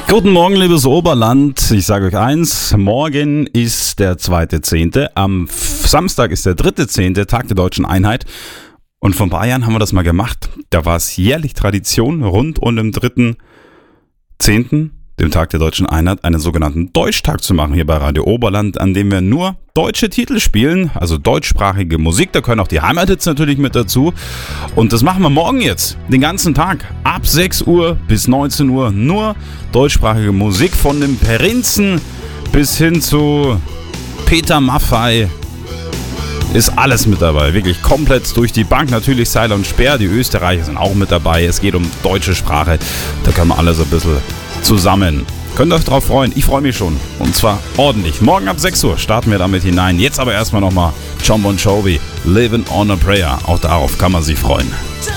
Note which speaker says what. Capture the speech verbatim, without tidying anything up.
Speaker 1: Guten Morgen, liebes Oberland. Ich sage euch eins, morgen ist der zweite Zehnte. Am Samstag ist der dritte Zehnte, Tag der Deutschen Einheit. Und vor ein paar Jahren haben wir das mal gemacht. Da war es jährlich Tradition, rund um den dritten Zehnten, dem Tag der Deutschen Einheit, einen sogenannten Deutschtag zu machen hier bei Radio Oberland, an dem wir nur deutsche Titel spielen, also deutschsprachige Musik. Da können auch die Heimathits natürlich mit dazu. Und das machen wir morgen jetzt, den ganzen Tag, ab sechs Uhr bis neunzehn Uhr. Nur deutschsprachige Musik, von dem Prinzen bis hin zu Peter Maffay. Ist alles mit dabei, wirklich komplett durch die Bank. Natürlich Seiler und Speer, die Österreicher sind auch mit dabei. Es geht um deutsche Sprache, da können wir alle so ein bisschen zusammen. Könnt ihr euch drauf freuen, ich freue mich schon. Und zwar ordentlich. Morgen ab sechs Uhr starten wir damit hinein. Jetzt aber erstmal nochmal John Bon Jovi, Living on a Prayer. Auch darauf kann man sich freuen.